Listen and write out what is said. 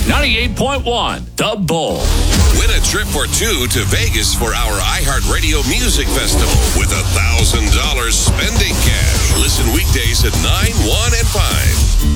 98.1 The Bull. Win a trip or two to Vegas for our iHeartRadio Music Festival with $1,000 spending cash. Listen weekdays at 9, 1, and 5.